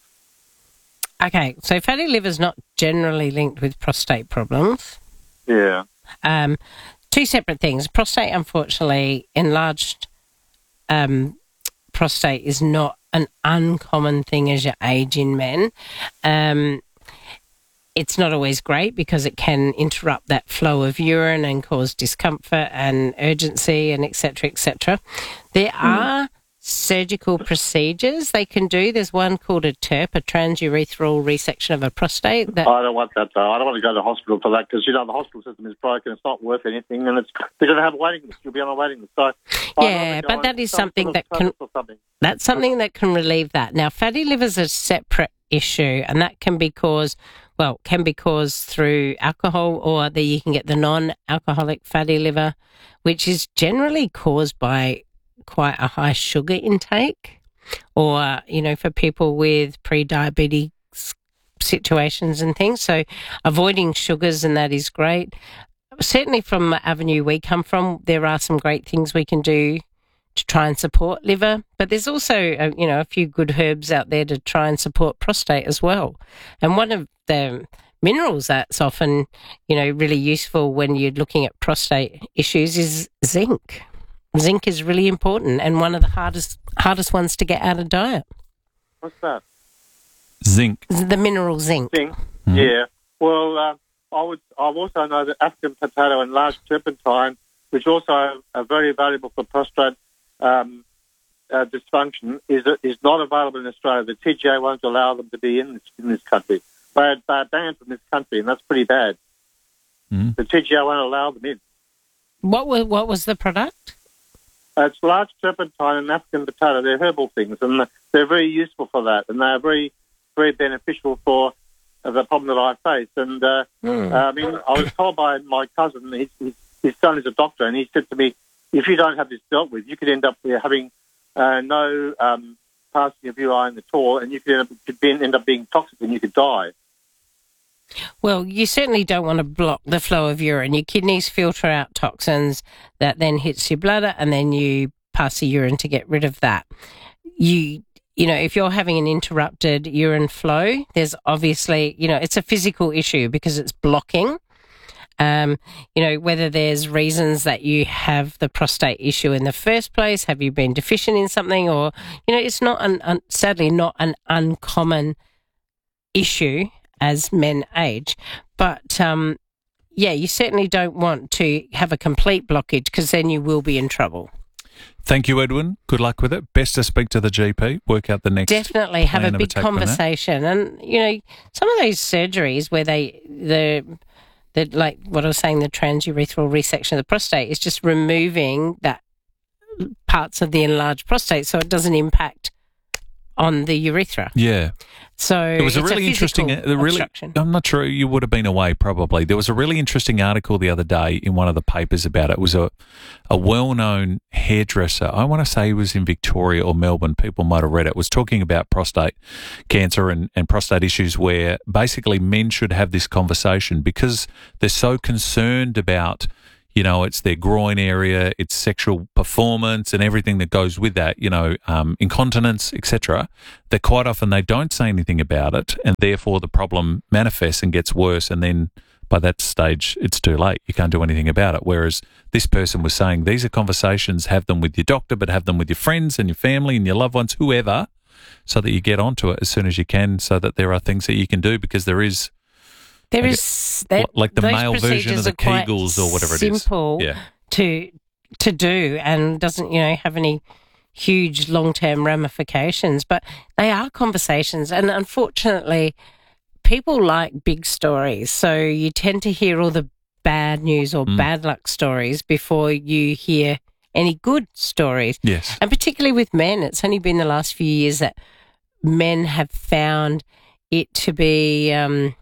Okay, so fatty liver is not generally linked with prostate problems. Yeah. Um, two separate things. Prostate, unfortunately, enlarged um, prostate is not an uncommon thing as you age in men. Um, it's not always great because it can interrupt that flow of urine and cause discomfort and urgency and et cetera, et cetera. There Mm. are surgical procedures they can do. There's one called a T U R P, a transurethral resection of a prostate. That I don't want that, though. I don't want to go to the hospital for that because, you know, the hospital system is broken. It's not worth anything. And it's they're going to have a waiting list. You'll be on a waiting list. So Yeah, but that is something that can something. that's something that can relieve that. Now, fatty liver is a separate issue, and that can be caused well can be caused through alcohol, or the, you can get the non-alcoholic fatty liver, which is generally caused by quite a high sugar intake, or you know, for people with pre-diabetes situations and things. So, avoiding sugars and that is great. Certainly, from the avenue we come from, there are some great things we can do to try and support liver, but there's also uh, you know a few good herbs out there to try and support prostate as well. And one of the minerals that's often you know really useful when you're looking at prostate issues is zinc. Zinc is really important and one of the hardest hardest ones to get out of diet. What's that? Zinc. The mineral zinc. Zinc. Yeah. Well, uh, I would. I also know that African potato and large turpentine, which also are very valuable for prostate um, uh, dysfunction, is is not available in Australia. The T G A won't allow them to be in this in this country. They're, they're banned from this country, and that's pretty bad. Mm. The T G A won't allow them in. What was what was the product? Uh, it's large turpentine and African potato. They're herbal things, and they're very useful for that, and they're very, very beneficial for uh, the problem that I face. And uh, Mm. uh, I mean, I was told by my cousin, his, his, his son is a doctor, and he said to me, if you don't have this dealt with, you could end up uh, having uh, no um, passing of urine at all, and you could end up, could be, end up being toxic, and you could die. Well, you certainly don't want to block the flow of urine. Your kidneys filter out toxins that then hits your bladder, and then you pass the urine to get rid of that. You, you know, if you're having an interrupted urine flow, there's obviously, you know, it's a physical issue because it's blocking. Um, you know, whether there's reasons that you have the prostate issue in the first place, have you been deficient in something, or, you know, it's not, an, un, sadly, not an uncommon issue as men age. But, um, yeah, you certainly don't want to have a complete blockage because then you will be in trouble. Thank you, Edwin. Good luck with it. Best to speak to the G P. Work out the next. Definitely have a plan of big attack from that. conversation. And, you know, some of those surgeries where they, the, the like what I was saying, the transurethral resection of the prostate is just removing that parts of the enlarged prostate so it doesn't impact on the urethra. Yeah. So It was a it's really a interesting. physical The really, obstruction. I'm not sure you would have been away. Probably there was a really interesting article the other day in one of the papers about it. It was a a well-known hairdresser. I want to say he was in Victoria or Melbourne. People might have read it. Was talking about prostate cancer and, and prostate issues, where basically men should have this conversation because they're so concerned about. You know, it's their groin area, it's sexual performance and everything that goes with that, you know, um, incontinence, et cetera, that quite often they don't say anything about it and therefore the problem manifests and gets worse, and then by that stage it's too late. You can't do anything about it. Whereas this person was saying these are conversations, have them with your doctor, but have them with your friends and your family and your loved ones, whoever, so that you get onto it as soon as you can, so that there are things that you can do, because there is... There like is a, that, like the those male version of the procedures are quite Kegels or whatever it is. Simple Yeah. to to do, and doesn't you know have any huge long term ramifications. But they are conversations, and unfortunately, people like big stories. So you tend to hear all the bad news or Mm. bad luck stories before you hear any good stories. Yes. And particularly with men, it's only been the last few years that men have found it to be. Um,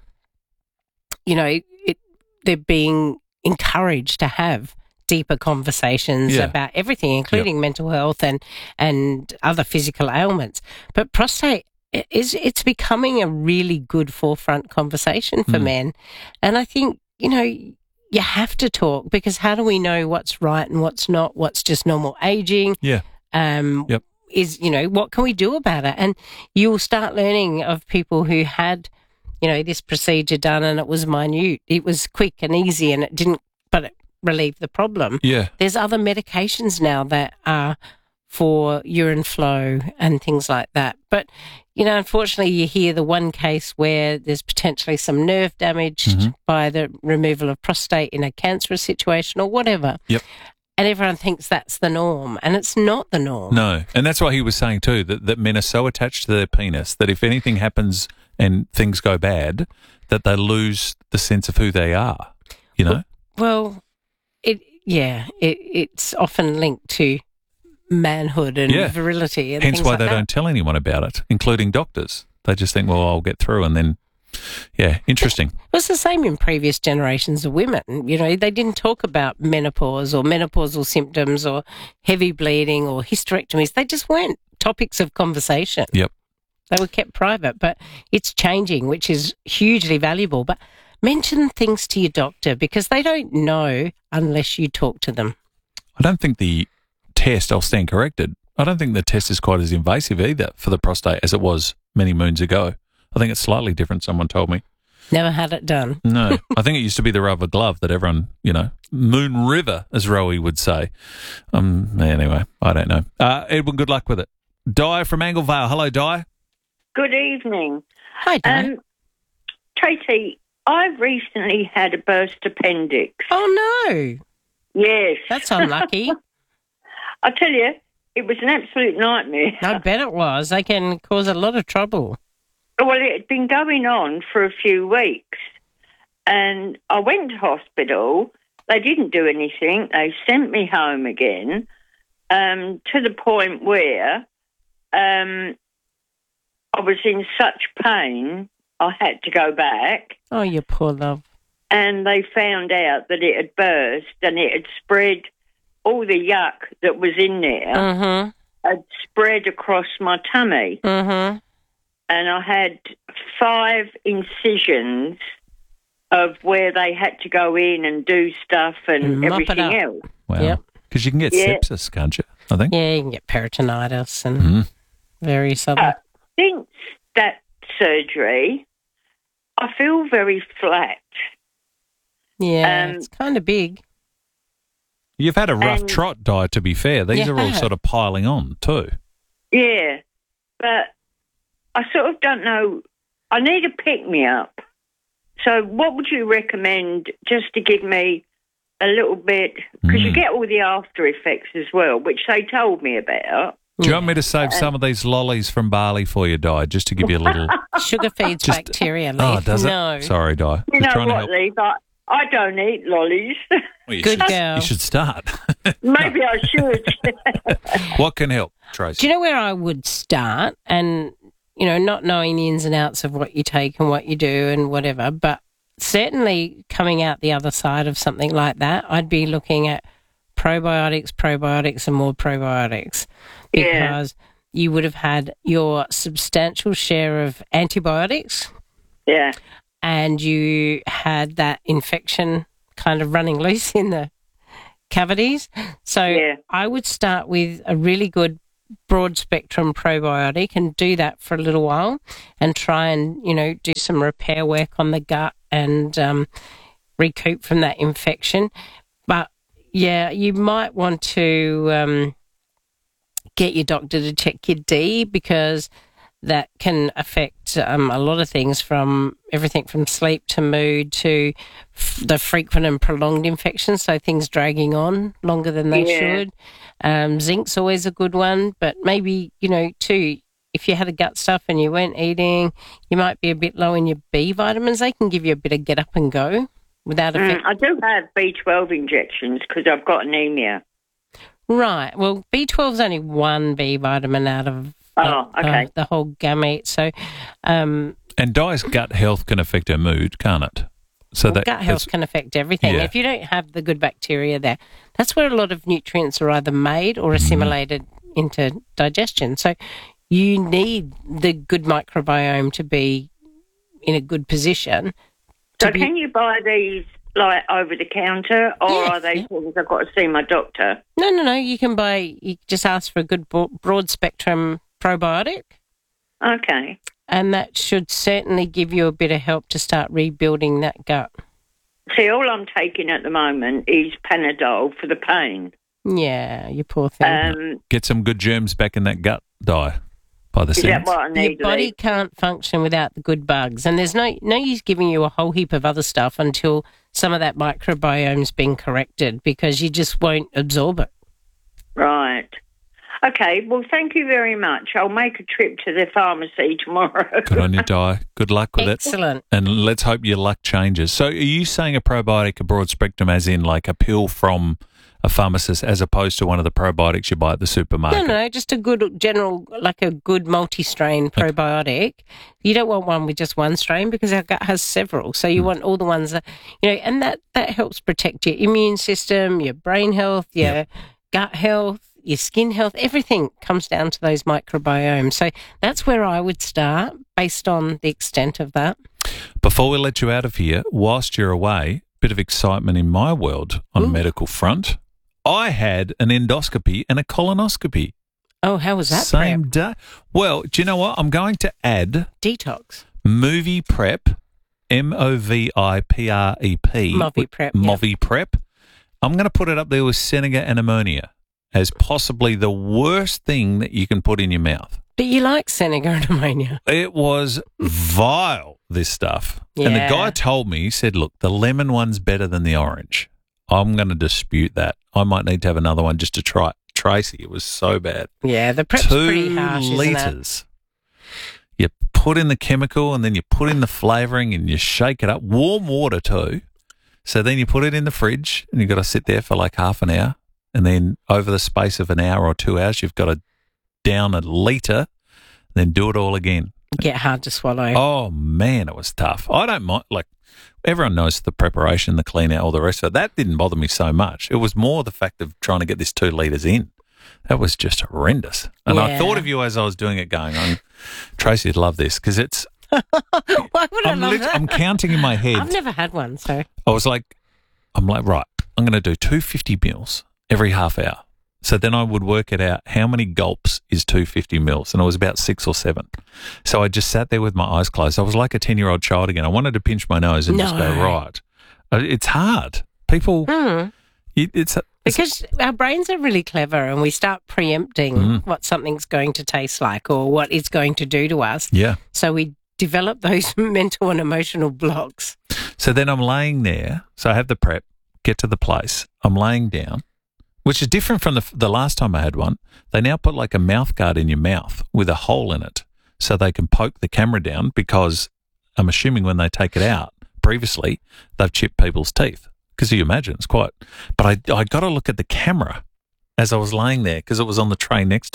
You know, it, they're being encouraged to have deeper conversations Yeah. about everything, including mental health and and other physical ailments. But prostate is it's becoming a really good forefront conversation for Mm. men, and I think you know you have to talk, because how do we know what's right and what's not? What's just normal aging? Yeah. Um, Yep. Is you know what can we do about it? And you'll start learning of people who had. You know, this procedure done and it was minute. It was quick and easy and it didn't, but it relieved the problem. Yeah. There's other medications now that are for urine flow and things like that. But, you know, unfortunately you hear the one case where there's potentially some nerve damage Mhm. by the removal of prostate in a cancerous situation or whatever. Yep. And everyone thinks that's the norm, and it's not the norm. No, and that's why he was saying too that, that men are so attached to their penis that if anything happens and things go bad, that they lose the sense of who they are. You know. Well, it yeah, it, it's often linked to manhood and Yeah. virility, and Hence things why like they that. don't tell anyone about it, including doctors. They just think, well, I'll get through, and then, yeah, interesting. It was the same in previous generations of women. You know, they didn't talk about menopause or menopausal symptoms or heavy bleeding or hysterectomies. They just weren't topics of conversation. Yep. They were kept private, but it's changing, which is hugely valuable. But mention things to your doctor, because they don't know unless you talk to them. I don't think the test, I'll stand corrected, I don't think the test is quite as invasive either for the prostate as it was many moons ago. I think it's slightly different, someone told me. Never had it done. No, I think it used to be the rubber glove that everyone, you know, Moon River, as Rowie would say. Um, anyway, I don't know. Uh, Edwin, good luck with it. Di from Anglevale. Hello, Di. Good evening. Hi, Di. Um, Tracy, I've recently had a burst appendix. Oh, no. Yes. That's unlucky. I tell you, it was an absolute nightmare. I bet it was. They can cause a lot of trouble. Well, it had been going on for a few weeks, and I went to hospital. They didn't do anything. They sent me home again, um, to the point where um, I was in such pain I had to go back. Oh, you poor love. And they found out that it had burst and it had spread, all the yuck that was in there Mm-hmm. had spread across my tummy. Mm-hmm. And I had five incisions of where they had to go in and do stuff and Mop it everything up. else. Wow. Yep. Because you can get Yeah. sepsis, can't you? I think. Yeah, you can get peritonitis and Mhm. various other... Uh, since that surgery, I feel very flat. yeah, um, it's kind of big. You've had a rough And- trot, Di, to be fair. These You are all have. sort of piling on too. Yeah, but I sort of don't know. I need a pick-me-up. So what would you recommend just to give me a little bit? Because you Mm. get all the after effects as well, which they told me about. Do you want me to save Uh, some of these lollies from Bali for you, Di, just to give you a little... Sugar feeds Just- bacteria, Lee. Oh, does it? No. Sorry, Di. You Just know trying to what, help. Lee? I, I don't eat lollies. Well, you Good should, girl. You should start. Maybe I should. What can help? Tracy? Do you know where I would start? And, you know, not knowing the ins and outs of what you take and what you do and whatever, but certainly coming out the other side of something like that, I'd be looking at probiotics, probiotics and more probiotics, because yeah. you would have had your substantial share of antibiotics. Yeah. And you had that infection kind of running loose in the cavities. So yeah. I would start with a really good broad spectrum probiotic and do that for a little while and try and, you know, do some repair work on the gut and um, recoup from that infection. But, yeah, you might want to um, get your doctor to check your D, because that can affect um, a lot of things, from everything from sleep to mood to f- the frequent and prolonged infections, so things dragging on longer than they yeah. should. Um, zinc's always a good one, but maybe, you know, too, if you had a gut stuff and you weren't eating, you might be a bit low in your B vitamins. They can give you a bit of get up and go without affect. Mm, I do have B twelve injections because I've got anemia. Right. Well, B twelve is only one B vitamin out of Oh, okay. Uh, the whole gamete. So, um, and Di's gut health can affect her mood, can't it? So well, that gut health can affect everything. Yeah. If you don't have the good bacteria there, that's where a lot of nutrients are either made or assimilated mm. into digestion. So, you need the good microbiome to be in a good position. So, be... can you buy these like over the counter, or yeah, are they yeah. things I've got to see my doctor? No, no, no. You can buy. You just ask for a good broad spectrum probiotic. Okay. And that should certainly give you a bit of help to start rebuilding that gut. See, all I'm taking at the moment is Panadol for the pain. Yeah, you poor thing. Um, Get some good germs back in that gut, Di, by the is sense. that what I need? Your body Lee? can't function without the good bugs, and there's no no use giving you a whole heap of other stuff until some of that microbiome's been corrected, because you just won't absorb it. Right. Okay, well, thank you very much. I'll make a trip to the pharmacy tomorrow. Good on you, Di. Good luck with Excellent. it. And let's hope your luck changes. So are you saying a probiotic, a broad spectrum, as in like a pill from a pharmacist, as opposed to one of the probiotics you buy at the supermarket? No, no, just a good general, like a good multi-strain probiotic. You don't want one with just one strain, because our gut has several. So you mm. want all the ones that, you know, and that, that helps protect your immune system, your brain health, your yep. gut health, your skin health. Everything comes down to those microbiomes. So that's where I would start, based on the extent of that. Before we let you out of here, whilst you're away, bit of excitement in my world on Ooh. a medical front. I had an endoscopy and a colonoscopy. Oh, how was that? Same prep? day. Well, do you know what? I'm going to add detox. Movie Prep, M O V I P R E P. Movie Prep. Movie yeah. Prep. I'm going to put it up there with Seneca and ammonia as possibly the worst thing that you can put in your mouth. But you like Seneca and ammonia. It was vile, this stuff. Yeah. And the guy told me, he said, look, the lemon one's better than the orange. I'm going to dispute that. I might need to have another one just to try it. Tracy, it was so bad. Yeah, the prep's Two pretty harsh, isn't litres. You put in the chemical and then you put in the flavouring and you shake it up. Warm water too. So then you put it in the fridge and you've got to sit there for like half an hour. And then over the space of an hour or two hours, you've got to down a litre, then do it all again. Get hard to swallow. Oh, man, it was tough. I don't mind, like, everyone knows the preparation, the clean out, all the rest of it. That didn't bother me so much. It was more the fact of trying to get this two litres in. That was just horrendous. And yeah. I thought of you as I was doing it going, on, Tracy would love this, because it's... Why would I I'm, love lit- that? I'm counting in my head. I've never had one, so... I was like, I'm like, right, I'm going to do two hundred fifty mils every half hour. So then I would work it out, how many gulps is two hundred fifty mils? And it was about six or seven. So I just sat there with my eyes closed. I was like a ten-year-old child again. I wanted to pinch my nose and no. just go, right. It's hard. People, hmm. it, it's, it's... Because our brains are really clever and we start preempting Mm. what something's going to taste like or what it's going to do to us. Yeah. So we develop those mental and emotional blocks. So then I'm laying there. So I have the prep, get to the place. I'm laying down, which is different from the the last time I had one. They now put like a mouth guard in your mouth with a hole in it so they can poke the camera down, because I'm assuming when they take it out, previously, they've chipped people's teeth. Because you imagine, it's quite... But I, I got to look at the camera as I was laying there, because it was on the tray next to me.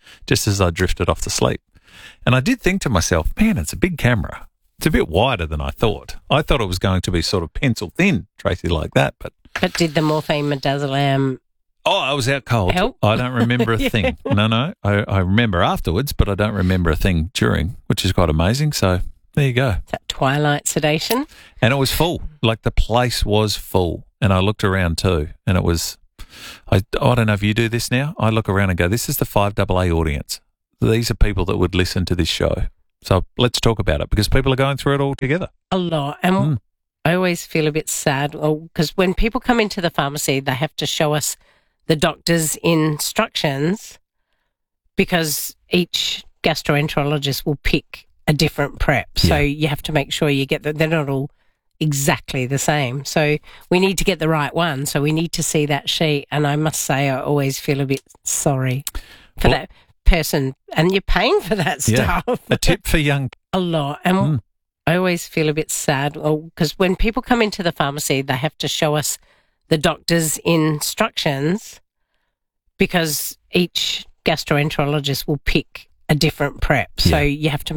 just as I drifted off to sleep. And I did think to myself, man, it's a big camera. It's a bit wider than I thought. I thought it was going to be sort of pencil thin, Tracy, like that. But But did the morphine midazolam oh, I was out cold. help? I don't remember a thing. No, no. I, I remember afterwards, but I don't remember a thing during, which is quite amazing. So there you go. That twilight sedation. And it was full. Like the place was full. And I looked around too. And it was, I, I don't know if you do this now. I look around and go, this is the five double A audience. These are people that would listen to this show. So let's talk about it because people are going through it all together. A lot. And Mm. I always feel a bit sad because when people come into the pharmacy, they have to show us the doctor's instructions because each gastroenterologist will pick a different prep. So Yeah. you have to make sure you get that. They're not all exactly the same. So we need to get the right one. So we need to see that sheet. And I must say, I always feel a bit sorry for Well- that person. And you're paying for that Yeah. stuff. A tip for young. A lot. And Mm. I always feel a bit sad because when people come into the pharmacy, they have to show us the doctor's instructions because each gastroenterologist will pick a different prep. So Yeah. you have to